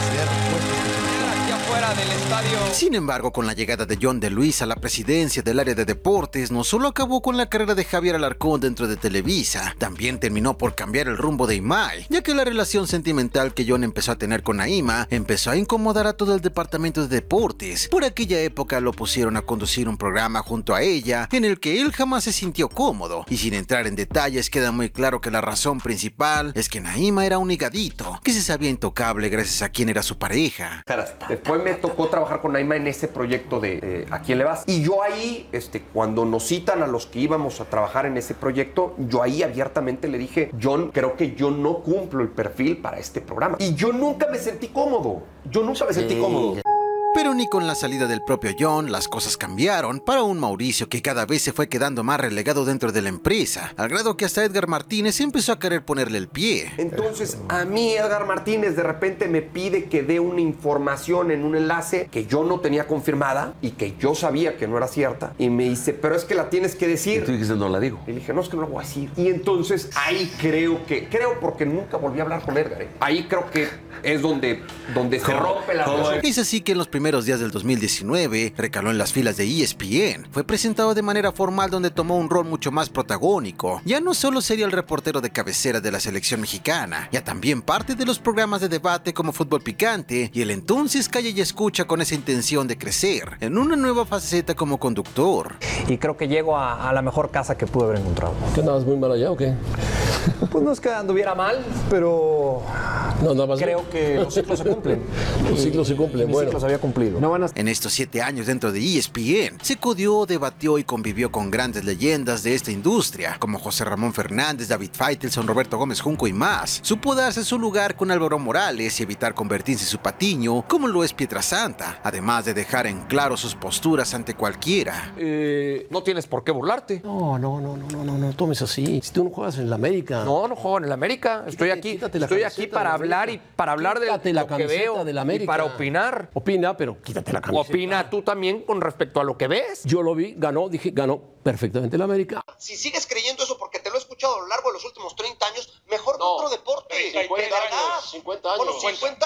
Speaker 14: fuera del estadio.
Speaker 2: Sin embargo, con la llegada de John de Luis a la presidencia del área de deportes, no solo acabó con la carrera de Javier Alarcón dentro de Televisa, también terminó por cambiar el rumbo de Imay, ya que la relación sentimental que John empezó a tener con Naima empezó a incomodar a todo el departamento de deportes. Por aquella época lo pusieron a conducir un programa junto a ella, en el que él jamás se sintió cómodo, y sin entrar en detalles queda muy claro que la razón principal es que Naima era un higadito, que se sabía intocable gracias a quien era su pareja.
Speaker 1: Después me tocó trabajar con Naima en ese proyecto de eh, ¿A quién le vas? Y yo ahí, este, cuando nos citan a los que íbamos a trabajar en ese proyecto, yo ahí abiertamente le dije, John, creo que yo no cumplo el perfil para este programa. Y yo nunca me sentí cómodo. Yo nunca me sentí cómodo.
Speaker 2: Pero ni con la salida del propio John las cosas cambiaron para un Mauricio que cada vez se fue quedando más relegado dentro de la empresa, al grado que hasta Edgar Martínez empezó a querer ponerle el pie.
Speaker 1: Entonces a mí Edgar Martínez de repente me pide que dé una información en un enlace que yo no tenía confirmada y que yo sabía que no era cierta, y me dice, pero es que la tienes que decir.
Speaker 16: Y tú dijiste, no la digo.
Speaker 1: Y le dije, no, es que no la voy a decir. Y entonces ahí creo que, creo porque nunca volví a hablar con Edgar, ¿eh? Ahí creo que es donde, donde se rompe la relación.
Speaker 2: Es así que en los primeros días del dos mil diecinueve recaló en las filas de E S P N. Fue presentado de manera formal, donde tomó un rol mucho más protagónico. Ya no solo sería el reportero de cabecera de la selección mexicana, ya también parte de los programas de debate como Fútbol Picante y el entonces Calle y Escucha, con esa intención de crecer en una nueva faceta como conductor.
Speaker 17: Y creo que llego a, a la mejor casa que pude haber encontrado.
Speaker 16: ¿Qué andabas muy mal allá o qué?
Speaker 17: Pues no es que anduviera mal, pero
Speaker 16: no, nada más
Speaker 17: creo que los ciclos se cumplen.
Speaker 16: Los ciclos se cumplen,
Speaker 17: Mis
Speaker 16: bueno.
Speaker 17: ciclos había cumplido.
Speaker 16: No van a...
Speaker 2: En estos siete años dentro de E S P N, se codió, debatió y convivió con grandes leyendas de esta industria, como José Ramón Fernández, David Faitelson, Roberto Gómez Junco y más. Supo darse su lugar con Álvaro Morales y evitar convertirse en su patiño, como lo es Pietrasanta, además de dejar en claro sus posturas ante cualquiera.
Speaker 1: Eh, no tienes por qué burlarte.
Speaker 16: No, no, no, no, no, no, no tomes así. Si tú no juegas en la América.
Speaker 1: No, no juego en el América. Estoy
Speaker 16: Quítate,
Speaker 1: aquí,
Speaker 16: quítate la
Speaker 1: estoy
Speaker 16: camiseta
Speaker 1: aquí para
Speaker 16: de la
Speaker 1: hablar y
Speaker 16: América.
Speaker 1: para hablar de
Speaker 16: Quítate
Speaker 1: lo
Speaker 16: la
Speaker 1: que
Speaker 16: camiseta
Speaker 1: veo
Speaker 16: de la
Speaker 1: y
Speaker 16: América.
Speaker 1: para opinar.
Speaker 16: Opina, pero quítate la camiseta.
Speaker 1: Opina tú también con respecto a lo que ves.
Speaker 16: Yo lo vi, ganó, dije, ganó perfectamente la América.
Speaker 1: Si sigues creyendo eso porque te lo he escuchado a lo largo de los últimos treinta años, mejor
Speaker 16: No,
Speaker 1: otro deporte.
Speaker 16: cincuenta
Speaker 1: De verdad.
Speaker 16: años, cincuenta años.
Speaker 1: Bueno, cincuenta años.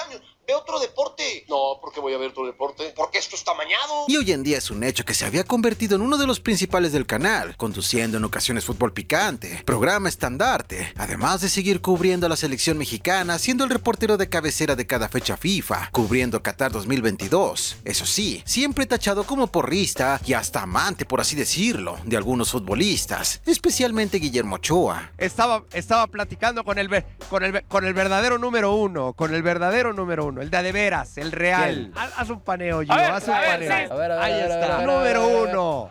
Speaker 3: Ve otro deporte. No, ¿por qué voy a ver otro deporte? Porque esto está mañado.
Speaker 2: Y hoy en día es un hecho que se había convertido en uno de los principales del canal, conduciendo en ocasiones fútbol picante, programa estandarte, además de seguir cubriendo a la selección mexicana, siendo el reportero de cabecera de cada fecha FIFA, cubriendo Qatar dos mil veintidós. Eso sí, siempre tachado como porrista y hasta amante, por así decirlo, de algunos futbolistas, especialmente Guillermo Ochoa.
Speaker 7: Estaba, estaba platicando con el, con, el, con el verdadero número uno, con el verdadero número uno. El de, de veras, el real. Haz, haz un paneo, Gio, haz un paneo. Sí. A ver, a ver, Ahí a ver, está, a ver, número a ver, a ver. uno.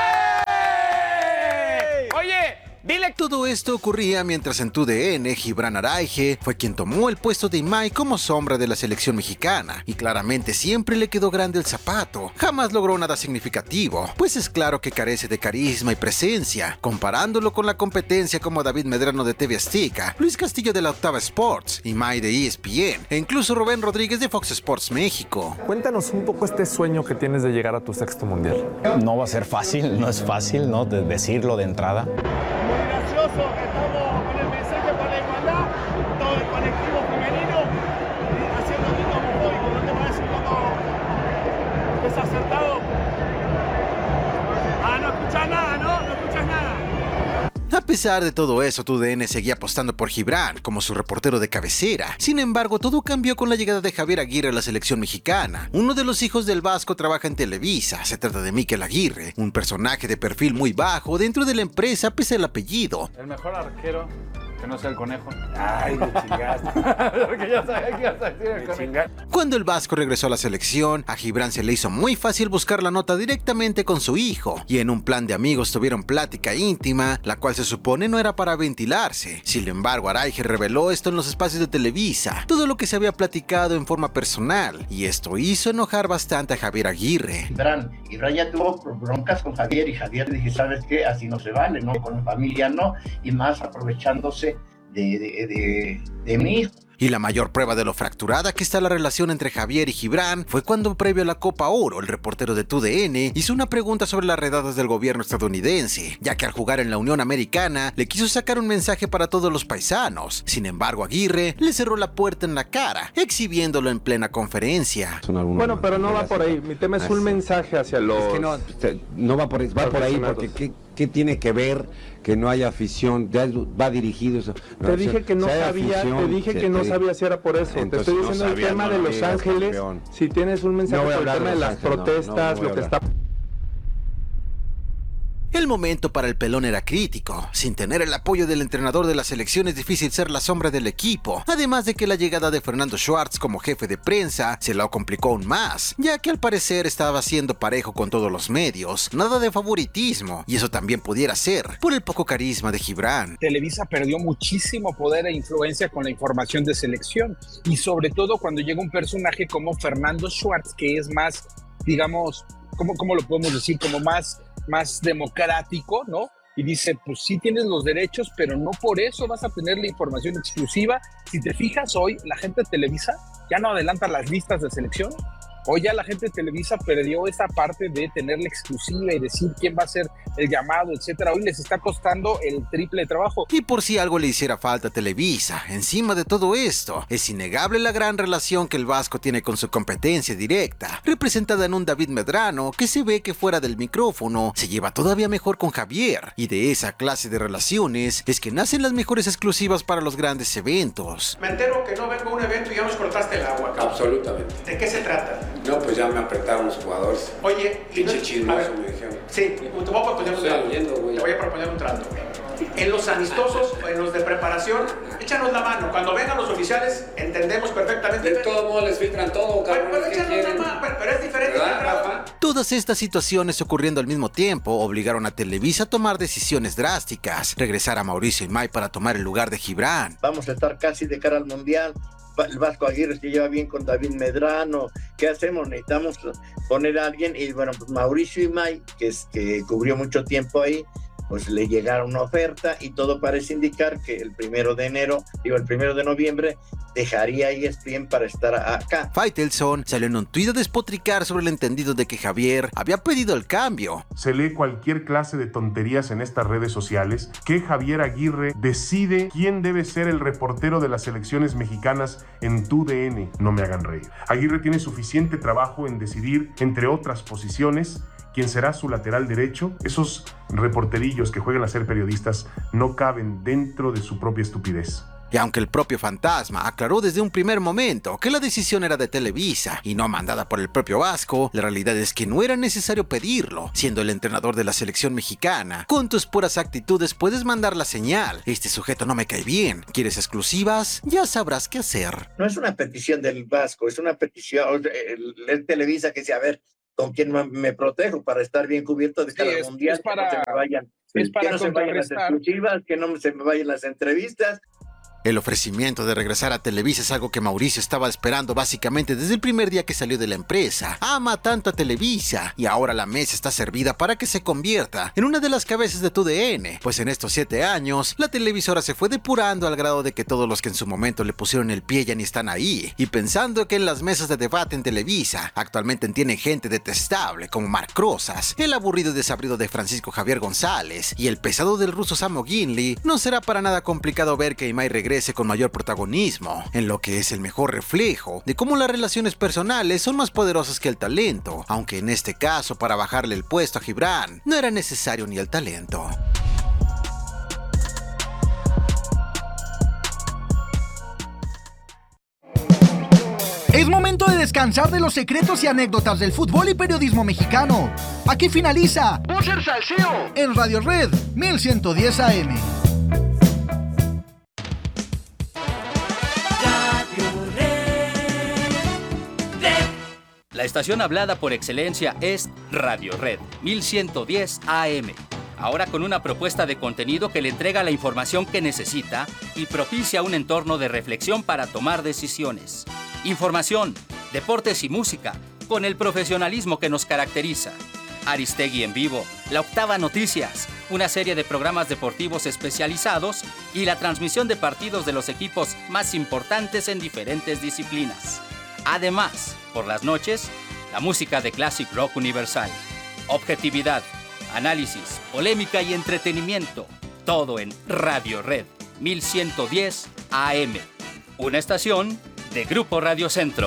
Speaker 14: ¡Hey! Oye, dile.
Speaker 2: Todo esto ocurría mientras en Tu D N, Gibran Araige fue quien tomó el puesto de Imai como sombra de la selección mexicana, y claramente siempre le quedó grande el zapato. Jamás logró nada significativo, pues es claro que carece de carisma y presencia, comparándolo con la competencia como David Medrano de T V Azteca, Luis Castillo de la Octava Sports, Imai de E S P N e incluso Rubén Rodríguez de Fox Sports México.
Speaker 9: Cuéntanos un poco este sueño que tienes de llegar a tu sexto mundial.
Speaker 10: No va a ser fácil, no es fácil, ¿no? De decirlo de entrada.
Speaker 12: Estamos con el mensaje por la igualdad, todo el colectivo femenino haciendo el grito homofóbico. ¿No te parece un poco desacertado? Ah, no escuchas nada, ¿no? No escuchas nada.
Speaker 2: A pesar de todo eso, Tu D N seguía apostando por Gibran como su reportero de cabecera. Sin embargo, todo cambió con la llegada de Javier Aguirre a la selección mexicana. Uno de los hijos del Vasco trabaja en Televisa. Se trata de Mikel Aguirre, un personaje de perfil muy bajo dentro de la empresa pese al apellido.
Speaker 11: El mejor arquero, que no sea el conejo. Ay, me chingaste. Porque ya sabía que ibas a decir el conejo.
Speaker 2: Cuando el Vasco regresó a la selección, a Gibran se le hizo muy fácil buscar la nota directamente con su hijo, y en un plan de amigos tuvieron plática íntima, la cual se supone no era para ventilarse. Sin embargo, Araige reveló esto en los espacios de Televisa, todo lo que se había platicado en forma personal, y esto hizo enojar bastante a Javier Aguirre.
Speaker 4: Gibran, Gibran ya tuvo broncas con Javier, y Javier le dije, ¿sabes qué? Así no se vale, ¿no? Con la familia no, y más aprovechándose de, de, de, de mi hijo.
Speaker 2: Y la mayor prueba de lo fracturada que está la relación entre Javier y Gibran fue cuando, previo a la Copa Oro, el reportero de Tu D N hizo una pregunta sobre las redadas del gobierno estadounidense, ya que al jugar en la Unión Americana le quiso sacar un mensaje para todos los paisanos. Sin embargo, Aguirre le cerró la puerta en la cara, exhibiéndolo en plena conferencia.
Speaker 9: Bueno, pero no va por ahí. Mi tema es un mensaje hacia los...
Speaker 20: Es que no, no va por ahí, va por ahí porque ¿qué, qué tiene que ver que no haya afición? Va dirigido eso.
Speaker 9: No, te dije que no sabía, afición, te dije que no te sabía si era por eso. Te estoy diciendo no sabía, el tema no de Los Ángeles. Campeón. Si tienes un mensaje no por el tema de las Ángeles, protestas, no, no lo que está...
Speaker 2: El momento para el pelón era crítico. Sin tener el apoyo del entrenador de la selección es difícil ser la sombra del equipo, además de que la llegada de Fernando Schwartz como jefe de prensa se lo complicó aún más, ya que al parecer estaba siendo parejo con todos los medios, nada de favoritismo, y eso también pudiera ser por el poco carisma de Gibran.
Speaker 21: Televisa perdió muchísimo poder e influencia con la información de selección, y sobre todo cuando llega un personaje como Fernando Schwartz, que es más, digamos, ¿cómo, cómo lo podemos decir? Como más... más democrático, ¿no? Y dice, pues sí tienes los derechos, pero no por eso vas a tener la información exclusiva. Si te fijas hoy, la gente de Televisa ya no adelanta las listas de selección. Hoy ya la gente de Televisa perdió esa parte de tener la exclusiva y decir quién va a ser el llamado, etcétera. Hoy les está costando el triple de trabajo.
Speaker 2: Y por si algo le hiciera falta a Televisa, encima de todo esto, es innegable la gran relación que el Vasco tiene con su competencia directa, representada en un David Medrano que se ve que fuera del micrófono se lleva todavía mejor con Javier. Y de esa clase de relaciones es que nacen las mejores exclusivas para los grandes eventos.
Speaker 12: Me entero que no vengo a un evento y ya nos cortaste el agua, cabrón.
Speaker 22: Absolutamente.
Speaker 12: ¿De qué se trata?
Speaker 22: No, pues ya me apretaron los jugadores.
Speaker 12: Oye,
Speaker 22: pinche chismoso me dijeron.
Speaker 12: Sí, te voy a proponer un trato. Leyendo, te voy a proponer un trato. En los amistosos, en los de preparación, échanos la mano. Cuando vengan los oficiales, entendemos perfectamente.
Speaker 22: De todo modo les filtran todo, cabrón.
Speaker 12: Pero, pero échanos la mano, pero, pero es diferente.
Speaker 2: Todas estas situaciones ocurriendo al mismo tiempo obligaron a Televisa a tomar decisiones drásticas. Regresar a Mauricio Imai para tomar el lugar de Gibran.
Speaker 4: Vamos a estar casi de cara al Mundial. El Vasco Aguirre se lleva bien con David Medrano. ¿Qué hacemos? Necesitamos poner a alguien. Y bueno, pues Mauricio Imai, que, es, que cubrió mucho tiempo ahí, pues le llegara una oferta y todo parece indicar que el primero de enero, digo el primero de noviembre, dejaría E S P N para estar acá.
Speaker 2: Faitelson salió en un tuit a despotricar sobre el entendido de que Javier había pedido el cambio.
Speaker 5: Se lee cualquier clase de tonterías en estas redes sociales, que Javier Aguirre decide quién debe ser el reportero de las selecciones mexicanas en Tu D N. No me hagan reír. Aguirre tiene suficiente trabajo en decidir, entre otras posiciones, quién será su lateral derecho. Esos reporterillos que juegan a ser periodistas no caben dentro de su propia estupidez.
Speaker 2: Y aunque el propio Fantasma aclaró desde un primer momento que la decisión era de Televisa y no mandada por el propio Vasco, la realidad es que no era necesario pedirlo. Siendo el entrenador de la selección mexicana, con tus puras actitudes puedes mandar la señal: este sujeto no me cae bien, ¿quieres exclusivas? Ya sabrás qué hacer.
Speaker 4: No es una petición del Vasco, es una petición de Televisa que dice, a ver, ¿con quién me protejo para estar bien cubierto de cada sí, es, mundial? Es para, que no se me vayan, es para que no se me vayan las exclusivas, que no se me vayan las entrevistas.
Speaker 2: El ofrecimiento de regresar a Televisa es algo que Mauricio estaba esperando básicamente desde el primer día que salió de la empresa. Ama tanto a Televisa y ahora la mesa está servida para que se convierta en una de las cabezas de Tu D N, pues en estos siete años la televisora se fue depurando al grado de que todos los que en su momento le pusieron el pie ya ni están ahí, y pensando que en las mesas de debate en Televisa actualmente tienen gente detestable como Marc Rosas, el aburrido y desabrido de Francisco Javier González y el pesado del ruso Samo Ginley, no será para nada complicado ver que Imai regresa con mayor protagonismo, en lo que es el mejor reflejo de cómo las relaciones personales son más poderosas que el talento, aunque en este caso para bajarle el puesto a Gibran no era necesario ni el talento.
Speaker 13: Es momento de descansar de los secretos y anécdotas del fútbol y periodismo mexicano. Aquí finaliza Vocer Salseo en Radio Red mil ciento diez A M.
Speaker 6: La estación hablada por excelencia es Radio Red mil ciento diez A M. Ahora con una propuesta de contenido que le entrega la información que necesita y propicia un entorno de reflexión para tomar decisiones. Información, deportes y música con el profesionalismo que nos caracteriza. Aristegui en vivo, La Octava Noticias, una serie de programas deportivos especializados y la transmisión de partidos de los equipos más importantes en diferentes disciplinas. Además, por las noches, la música de Classic Rock Universal. Objetividad, análisis, polémica y entretenimiento. Todo en Radio Red mil ciento diez A M. Una estación de Grupo Radio Centro.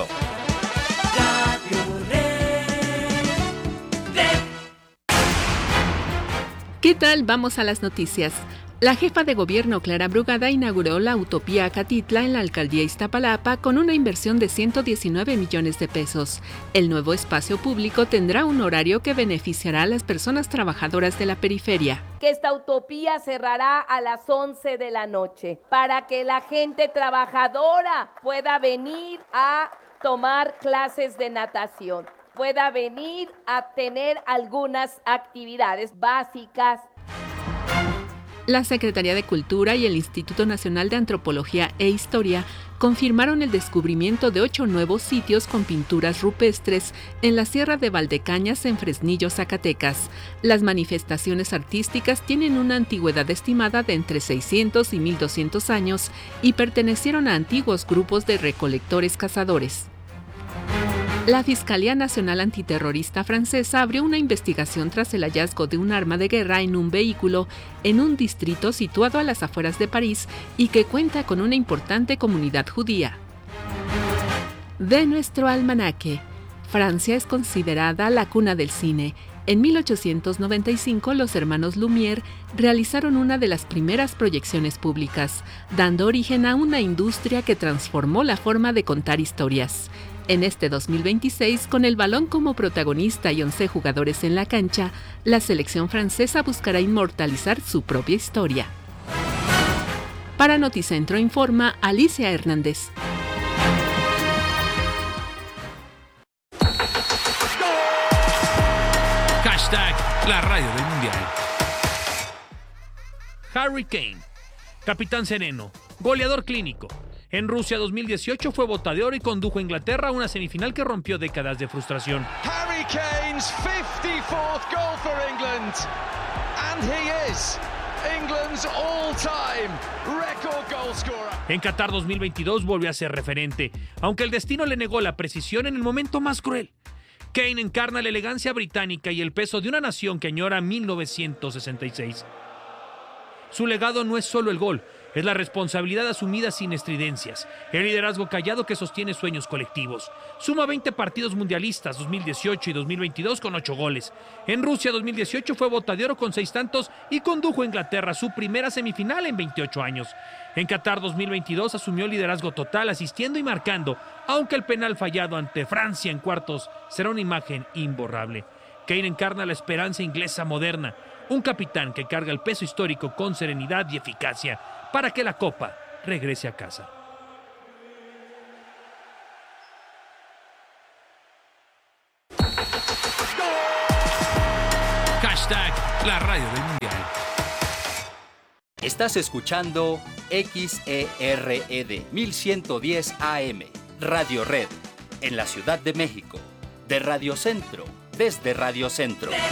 Speaker 8: ¿Qué tal? Vamos a las noticias. La jefa de gobierno Clara Brugada inauguró la Utopía Acatitla en la alcaldía Iztapalapa con una inversión de ciento diecinueve millones de pesos. El nuevo espacio público tendrá un horario que beneficiará a las personas trabajadoras de la periferia.
Speaker 18: Que esta utopía cerrará a las once de la noche para que la gente trabajadora pueda venir a tomar clases de natación, pueda venir a tener algunas actividades básicas.
Speaker 8: La Secretaría de Cultura y el Instituto Nacional de Antropología e Historia confirmaron el descubrimiento de ocho nuevos sitios con pinturas rupestres en la Sierra de Valdecañas, en Fresnillo, Zacatecas. Las manifestaciones artísticas tienen una antigüedad estimada de entre seiscientos y mil doscientos años y pertenecieron a antiguos grupos de recolectores cazadores. La Fiscalía Nacional Antiterrorista francesa abrió una investigación tras el hallazgo de un arma de guerra en un vehículo en un distrito situado a las afueras de París y que cuenta con una importante comunidad judía. De nuestro almanaque, Francia es considerada la cuna del cine. En mil ochocientos noventa y cinco, los hermanos Lumière realizaron una de las primeras proyecciones públicas, dando origen a una industria que transformó la forma de contar historias. En este dos mil veintiséis, con el balón como protagonista y once jugadores en la cancha, la selección francesa buscará inmortalizar su propia historia. Para Noticentro informa Alicia Hernández.
Speaker 19: Hashtag la radio del mundial. Harry Kane, capitán sereno, goleador clínico. En Rusia dos mil dieciocho fue bota de oro y condujo a Inglaterra a una semifinal que rompió décadas de frustración.
Speaker 23: Harry Kane's fifty-fourth goal for England. And
Speaker 15: And he is England's all-time record goal scorer.
Speaker 19: En Qatar dos mil veintidós volvió a ser referente, aunque el destino le negó la precisión en el momento más cruel. Kane encarna la elegancia británica y el peso de una nación que añora mil novecientos sesenta y seis. Su legado no es solo el gol, es la responsabilidad asumida sin estridencias, el liderazgo callado que sostiene sueños colectivos. Suma veinte partidos mundialistas, dos mil dieciocho y dos mil veintidós con ocho goles. En Rusia dos mil dieciocho fue bota de oro con seis tantos y condujo a Inglaterra a su primera semifinal en veintiocho años. En Qatar dos mil veintidós asumió liderazgo total, asistiendo y marcando, aunque el penal fallado ante Francia en cuartos será una imagen imborrable. Kane encarna la esperanza inglesa moderna, un capitán que carga el peso histórico con serenidad y eficacia para que la copa regrese a casa. Hashtag la radio del mundial.
Speaker 6: Estás escuchando X E R E D mil ciento diez A M, Radio Red, en la Ciudad de México, de Radio Centro, desde Radio Centro.